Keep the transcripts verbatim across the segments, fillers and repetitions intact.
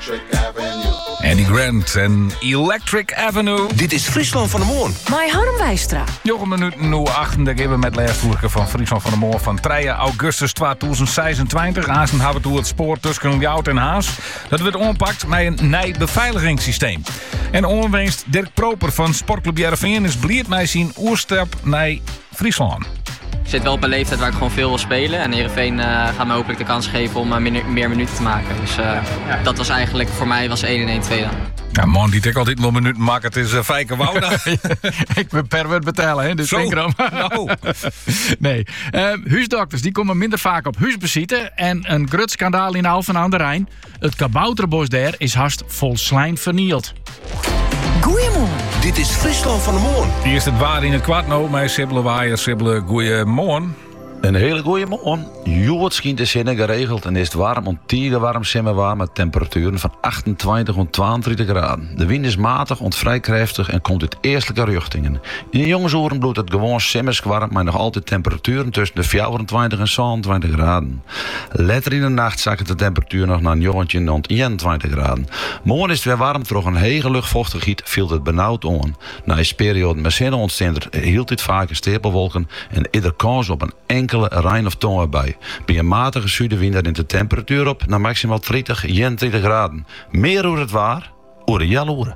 Andy Grant en Electric Avenue. Dit is Friesland van de Moon. Mai Harm Wijstra. Joggen minuten nu acht. En dan gaan we met leervoerken van Friesland van de Moon van drie augustus tweeduizend zesentwintig. Aanstaan hebben we toe het spoor tussen Ljout en Haas. Dat wordt ompakt met een nieuw beveiligingssysteem. En onwinst Dirk Proper van Sportclub Jereveen is blierd mij zien oerstap naar Friesland. Ik zit wel op een leeftijd waar ik gewoon veel wil spelen. En Heerenveen uh, gaat me hopelijk de kans geven om uh, meer, meer minuten te maken. Dus uh, dat was eigenlijk voor mij was één en één twee dan. Ja, man, die ik altijd wel minuten maken. Het is uh, Fijke Wouda. Ik ben per woord betalen, hè? Dus Zo, nou. Nee. Uh, huisdokters die komen minder vaak op huisbezitten. En een grut schandaal in Alphen aan de Rijn. Het kabouterbos daar is haast vol slijm vernield. Goeiemorgen. Dit is Friesland van de Moon. Eerst het waar in het kwart nou. Mij sibbelen waaier, sibbelen goeiemorgen. Een hele goeie morgen. Jood schijnt de zinnen geregeld en is het warm, ontiege warm, simmerwarm met temperaturen van achtentwintig tot tweeëntwintig graden. De wind is matig, ont vrij krachtig en komt uit eestelijke richtingen. In de jongensoren bloedt het gewoon simmersk warm, maar nog altijd temperaturen tussen de vierentwintig en zevenentwintig graden. Later in de nacht zakt de temperatuur nog naar een jongetje rond eenentwintig graden. Morgen is het weer warm, toch een hege luchtvochtigheid viel het benauwd aan. Na een periode met zinnen ontstaan er hield dit vaker stapelwolken en ieder kans op een enkele rein of tongen bij. Bij een matige zuidenwind neemt de temperatuur op naar maximaal dertig, eenentwintig graden. Meer hoe het waar, oren jaloeren.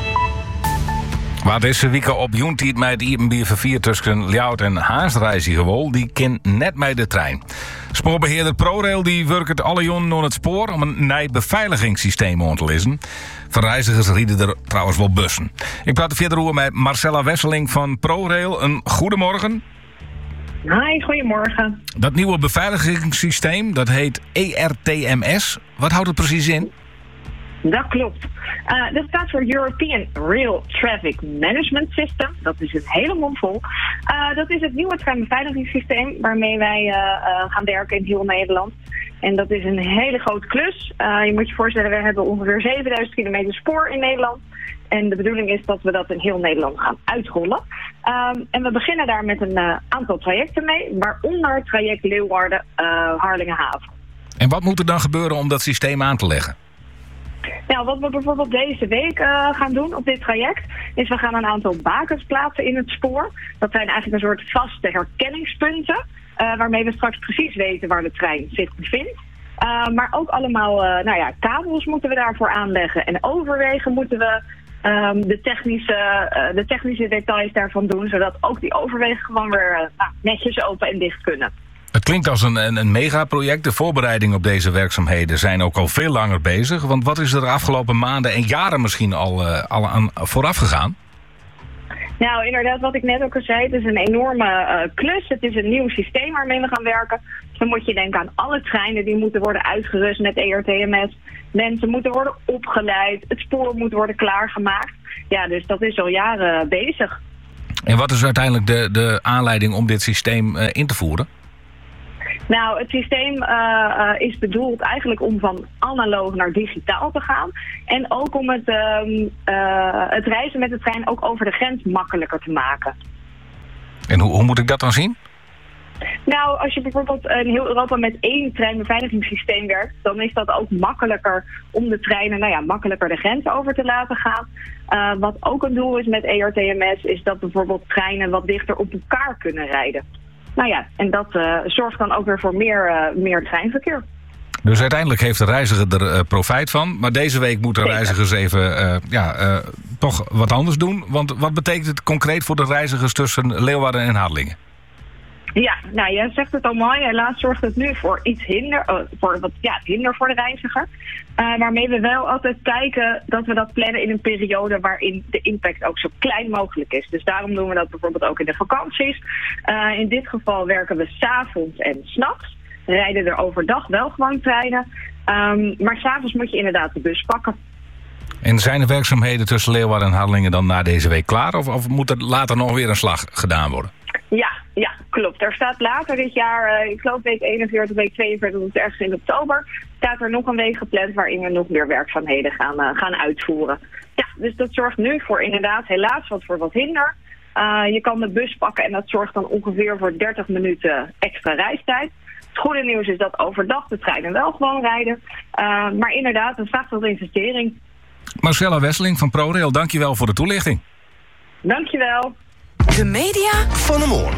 Waar deze week op Joentiet met het Iepenbier vervier tussen Ljout en Haasreizen gewol, die ken net met de trein. Spoorbeheerder ProRail die werkt alle jonnen aan het spoor om een nieuw beveiligingssysteem aan te lezen. Van reizigers rieden er trouwens wel bussen. Ik praat verder over met Marcella Wesseling van ProRail. Een goedemorgen. Hi, goedemorgen. Dat nieuwe beveiligingssysteem, dat heet E R T M S. Wat houdt het precies in? Dat klopt. Uh, dat staat voor European Rail Traffic Management System. Dat is een hele mond vol. Uh, dat is het nieuwe treinbeveiligingssysteem waarmee wij uh, uh, gaan werken in heel Nederland. En dat is een hele grote klus. Uh, je moet je voorstellen, we hebben ongeveer zevenduizend kilometer spoor in Nederland. En de bedoeling is dat we dat in heel Nederland gaan uitrollen. Um, en we beginnen daar met een uh, aantal trajecten mee, waaronder het traject Leeuwarden uh, Harlingenhaven. En wat moet er dan gebeuren om dat systeem aan te leggen? Nou, wat we bijvoorbeeld deze week uh, gaan doen op dit traject, is we gaan een aantal bakens plaatsen in het spoor. Dat zijn eigenlijk een soort vaste herkenningspunten, uh, waarmee we straks precies weten waar de trein zich bevindt. Uh, maar ook allemaal uh, nou ja, kabels moeten we daarvoor aanleggen en overwegen moeten we Um, de, technische, uh, de technische details daarvan doen, zodat ook die overwegen gewoon weer uh, nou, netjes open en dicht kunnen. Het klinkt als een, een, een megaproject. De voorbereidingen op deze werkzaamheden zijn ook al veel langer bezig. Want wat is er de afgelopen maanden en jaren misschien al, uh, al aan vooraf gegaan? Nou, inderdaad, wat ik net ook al zei, het is een enorme uh, klus. Het is een nieuw systeem waarmee we gaan werken. Dus dan moet je denken aan alle treinen die moeten worden uitgerust met E R T M S. Mensen moeten worden opgeleid, het spoor moet worden klaargemaakt. Ja, dus dat is al jaren bezig. En wat is uiteindelijk de, de aanleiding om dit systeem uh, in te voeren? Nou, het systeem uh, uh, is bedoeld eigenlijk om van analoog naar digitaal te gaan. En ook om het, uh, uh, het reizen met de trein ook over de grens makkelijker te maken. En hoe, hoe moet ik dat dan zien? Nou, als je bijvoorbeeld in heel Europa met één treinbeveiligingssysteem werkt, dan is dat ook makkelijker om de treinen nou ja, makkelijker de grens over te laten gaan. Uh, wat ook een doel is met E R T M S, is dat bijvoorbeeld treinen wat dichter op elkaar kunnen rijden. Nou ja, en dat uh, zorgt dan ook weer voor meer, uh, meer treinverkeer. Dus uiteindelijk heeft de reiziger er uh, profijt van. Maar deze week moeten de reizigers even uh, ja, uh, toch wat anders doen. Want wat betekent het concreet voor de reizigers tussen Leeuwarden en Harlingen? Ja, nou, jij zegt het al mooi. Helaas zorgt het nu voor iets hinder, uh, voor wat ja, hinder voor de reiziger. Uh, waarmee we wel altijd kijken dat we dat plannen in een periode waarin de impact ook zo klein mogelijk is. Dus daarom doen we dat bijvoorbeeld ook in de vakanties. Uh, in dit geval werken we 's avonds en 's nachts. Rijden er overdag wel gewoon treinen. Um, maar 's avonds moet je inderdaad de bus pakken. En zijn de werkzaamheden tussen Leeuwarden en Harlingen dan na deze week klaar? Of, of moet er later nog weer een slag gedaan worden? Ja, ja, klopt. Er staat later dit jaar, uh, ik geloof week eenenveertig, week tweeënveertig, dat is ergens in oktober, staat er nog een week gepland waarin we nog meer werkzaamheden gaan, uh, gaan uitvoeren. Ja, dus dat zorgt nu voor inderdaad helaas wat voor wat hinder. Uh, je kan de bus pakken en dat zorgt dan ongeveer voor dertig minuten extra reistijd. Het goede nieuws is dat overdag de treinen wel gewoon rijden. Uh, maar inderdaad, het vraagt wat investering. Marcella Wesseling van ProRail, dankjewel voor de toelichting. Dankjewel. De media Van de Moorn.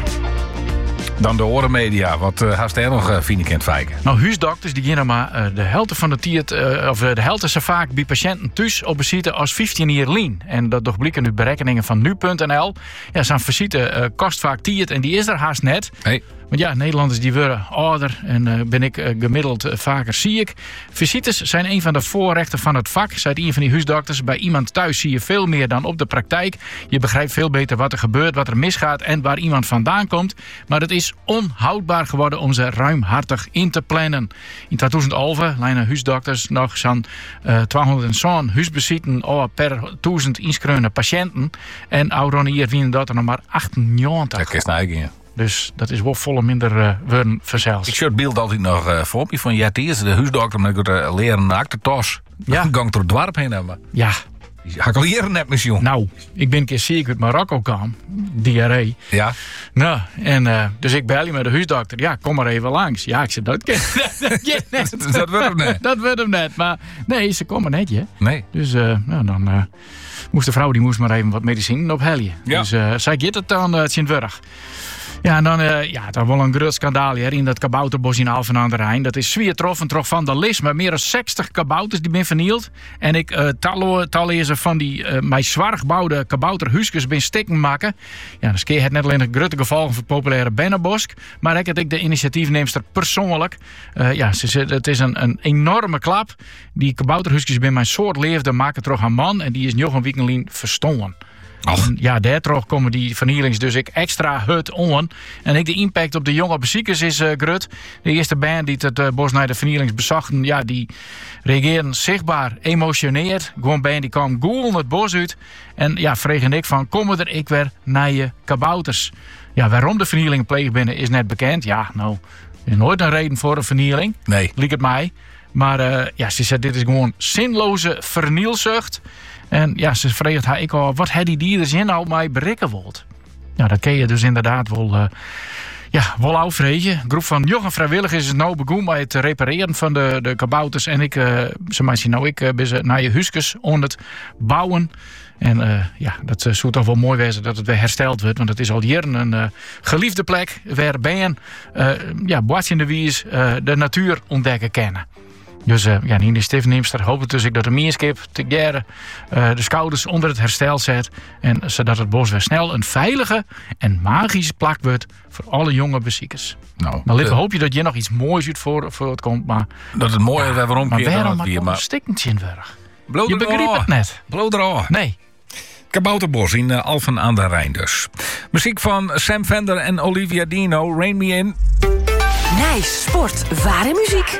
Dan de orenmedia. Wat uh, haast er nog uh, Fien kent feiken? Nou, huisdokters die gaan maar uh, de helft van de tijd, uh, of uh, de helft is er vaak bij patiënten thuis op visite als vijftien jaar lien. En dat doorblikken uit berekeningen van nu punt n l. Ja, zo'n visite uh, kost vaak tijd en die is er haast net. Hey. Want ja, Nederlanders die worden ouder en uh, ben ik uh, gemiddeld uh, vaker ziek. Visites zijn een van de voorrechten van het vak, zei een van die huisdokters. Bij iemand thuis zie je veel meer dan op de praktijk. Je begrijpt veel beter wat er gebeurt, wat er misgaat en waar iemand vandaan komt. Maar het is onhoudbaar geworden om ze ruimhartig in te plannen. In tweeduizend elf lijnen huisdokters nog zo'n uh, tweehonderd zo'n huisbezitten oh, per duizend inschreven patiënten. En ouder hier winnen dat er nog maar achtennegentig. Dat is nou ja. Dus dat is wel volle minder uh, worden verzeld. Ik zie het beeld altijd nog uh, voor me van ja, het is de huisdokter met ik uh, leren naar de tas. Ja. Gang door het dorp heen hebben. Ja. Ga ik al hier net misschien. Nou, ik ben een keer ziek uit Marokko kwam. Diarree. Ja. Nou, en uh, dus ik bel je met de huisdokter. Ja, kom maar even langs. Ja, ik zei, dat ken dat, net. dat wordt hem net. Dat wordt hem net. Maar nee, ze komen net, je. Nee. Dus uh, nou, dan uh, moest de vrouw die moest maar even wat medicine ophellen. Ja. Dus uh, zij gaat het dan uh, Sint-Wurg. Ja, en dan, uh, ja, dat wel een groot schandaal hier in dat kabouterbos in Alphen aan de Rijn. Dat is zwier troffen, trof van de lisme. Meer dan zestig kabouters die ben vernield. En ik uh, tallo, tallezen van die uh, mij zwaar gebouwde kabouterhuisjes ben stikken maken. Ja, dan keer het net alleen de grote gevolgen voor het populaire Bennenbosk. Maar ik heb ik de initiatiefneemster persoonlijk. Uh, ja, ze, het is een, een enorme klap. Die kabouterhuisjes bij mijn soort leefde maken toch een man. En die is nog een weekendlijn verstonden. Och. Ja, daar terug komen die vernielings dus ik extra hut on. En ik de impact op de jonge beziekers is uh, grut. De eerste band die het uh, bos naar de vernielings bezochten, ja, die reageerden zichtbaar emotioneerd. Gewoon band die kwam goel het bos uit. En ja, vreeg en ik van, komen er ik weer naar je kabouters? Ja, waarom de vernieling pleeg binnen is net bekend. Ja, nou, er is nooit een reden voor een vernieling. Nee. Liek het mij. Maar uh, ja, ze zei, dit is gewoon zinloze vernielzucht. En ja, ze vreegt haar ik al, wat had die dieren zin nou mij berikken wilt? Ja, dat kun je dus inderdaad wel, uh, ja, wel afvregen. Een groep van jonge vrijwilligers is nou begonnen bij het repareren van de, de kabouters. En ik, uh, ze mij zien nou, ik uh, ben ze naar je huisjes om het bouwen. En uh, ja, dat uh, zou toch wel mooi wezen dat het weer hersteld wordt. Want het is al jaren een uh, geliefde plek waar ben uh, ja, boats in de wies uh, de natuur ontdekken kennen. Dus uh, ja, de initiatiefneemster hoopt dus ik dat de meerskip te geren uh, de schouders onder het herstel zet. En zodat het bos weer snel een veilige en magische plek wordt voor alle jonge beziekers. Nou, Nou, Likke, uh, hoop je dat je nog iets moois uit voor, voor het komt. Maar, dat het mooie ja, waarom maar keer dan waarom het maar weer. een Maar stikkend in Wurg? bloed Je begrijpt het net. Bloederal. Nee. Kabouterbos in uh, Alphen aan de Rijn dus. Muziek van Sam Fender en Olivia Dino, Rain Me In. Nice sport, ware muziek.